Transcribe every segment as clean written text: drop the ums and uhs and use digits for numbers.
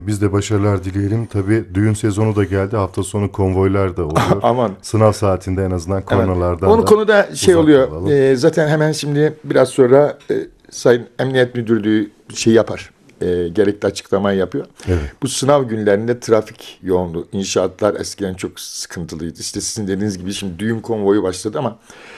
Biz de başarılar dileyelim. Tabii düğün sezonu da geldi. Hafta sonu konvoylar da oluyor. Aman. Sınav saatinde en azından kornalardan Onun da konuda şey uzak oluyor. kalalım. Zaten hemen şimdi biraz sonra Sayın Emniyet Müdürlüğü şey yapar. Gerekli açıklamayı yapıyor. Evet. Bu sınav günlerinde trafik yoğunluğu. İnşaatlar eskiden çok sıkıntılıydı. İşte sizin dediğiniz gibi şimdi düğün konvoyu başladı ama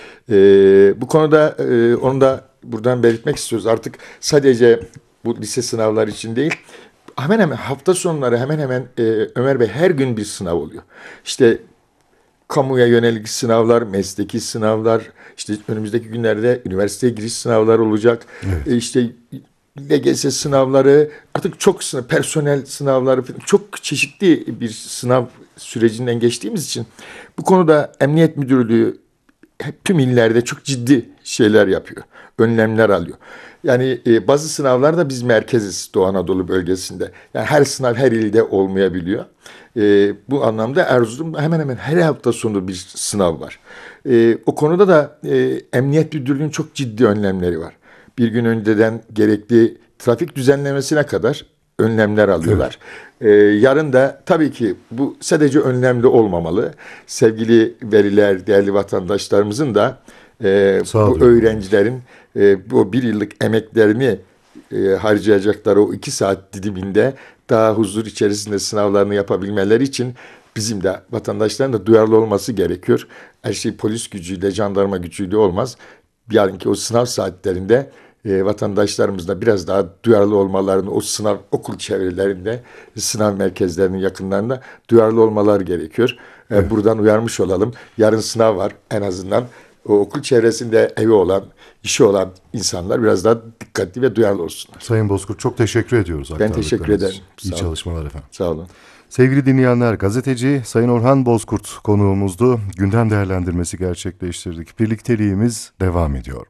bu konuda onu da buradan belirtmek istiyoruz. Artık sadece bu lise sınavları için değil, hemen hemen hafta sonları hemen hemen Ömer Bey her gün bir sınav oluyor. İşte kamuya yönelik sınavlar, mesleki sınavlar, işte önümüzdeki günlerde üniversiteye giriş sınavları olacak. Evet. İşte LGS sınavları, artık çok sınav, personel sınavları falan, çok çeşitli bir sınav sürecinden geçtiğimiz için bu konuda Emniyet Müdürlüğü tüm illerde çok ciddi şeyler yapıyor. Önlemler alıyor. Yani bazı sınavlarda biz merkeziz Doğu Anadolu bölgesinde. Yani her sınav her ilde olmayabiliyor. Bu anlamda Erzurum'da hemen hemen her hafta sonu bir sınav var. O konuda da Emniyet Müdürlüğü'nün çok ciddi önlemleri var. Bir gün önceden gerekli trafik düzenlemesine kadar önlemler alıyorlar. Yarın da tabii ki bu sadece önlemli olmamalı. Sevgili veliler, değerli vatandaşlarımızın da bu öğrencilerin bu bir yıllık emeklerini harcayacakları o 2 saat diliminde daha huzur içerisinde sınavlarını yapabilmeleri için bizim de vatandaşların da duyarlı olması gerekiyor. Her şey polis gücüyle, jandarma gücüyle olmaz. Yarınki o sınav saatlerinde vatandaşlarımız da biraz daha duyarlı olmalarını, o sınav okul çevrelerinde, sınav merkezlerinin yakınlarında duyarlı olmaları gerekiyor. Evet. Buradan uyarmış olalım. Yarın sınav var, en azından o okul çevresinde evi olan, işi olan insanlar biraz daha dikkatli ve duyarlı olsunlar. Sayın Bozkurt, çok teşekkür ediyoruz. Ben teşekkür ederim. İyi çalışmalar efendim. Sağ olun. Sevgili dinleyenler, gazeteci Sayın Orhan Bozkurt konuğumuzdu. Gündem değerlendirmesi gerçekleştirdik. Birlikteliğimiz devam ediyor.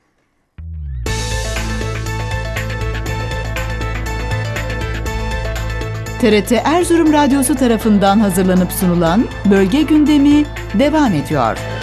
TRT Erzurum Radyosu tarafından hazırlanıp sunulan Bölge Gündemi devam ediyor.